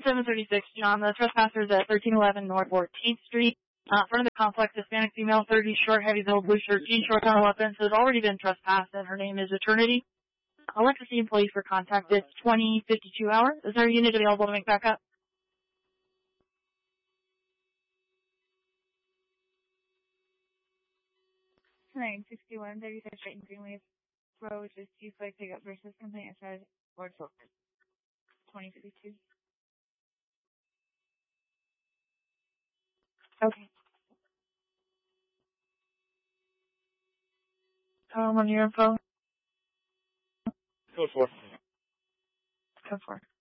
736, John. The trespasser is at 1311 North 14th Street. Front of the complex, Hispanic female, 30, short, heavy build, blue shirt, jean shorts, on a weapon. So has already been trespassed, and her name is Eternity. I'll let the employee for contact. It's 2052 hours. Is there a unit available to make backup? 961 35 Street in Greenleaf Road, which is G-Flight Pickup versus Complaint Charge Board Focus. 2052. Okay. On your info. Code 4. Code 4.